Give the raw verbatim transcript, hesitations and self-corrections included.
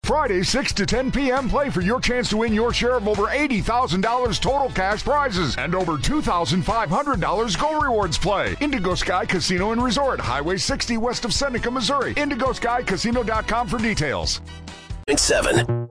Friday, six to ten p.m., play for your chance to win your share of over eighty thousand dollars total cash prizes and over two thousand five hundred dollars Go Rewards play. Indigo Sky Casino and Resort, Highway sixty west of Seneca, Missouri. Indigo Sky Casino dot com for details. Seven.